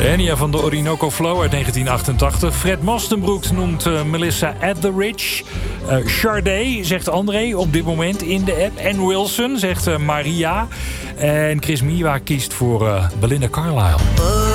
Enya van de Orinoco Flow uit 1988. Fred Mastenbroek noemt Melissa Etheridge. Sade zegt André op dit moment in de app. En Wilson zegt Maria. En Chris Miwa kiest voor Belinda Carlisle.